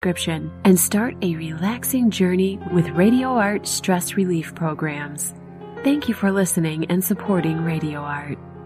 subscription and start a relaxing journey with Radio Art stress relief programs. Thank you for listening and supporting Radio Art.